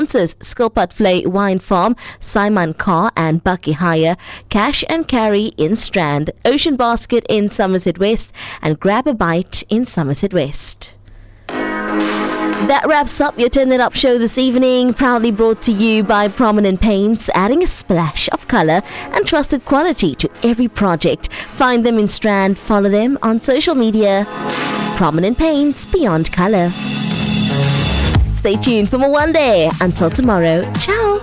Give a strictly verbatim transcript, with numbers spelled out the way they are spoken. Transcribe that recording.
Sponsors: Skilpat Flay Wine Farm, Simon Car and Bucky Hire, Cash and Carry in Strand, Ocean Basket in Somerset West, and Grab a Bite in Somerset West. That wraps up your Turn It Up show this evening, proudly brought to you by Prominent Paints, adding a splash of colour and trusted quality to every project. Find them in Strand, follow them on social media. Prominent Paints, beyond colour. Stay tuned for more One Day. Until tomorrow, ciao.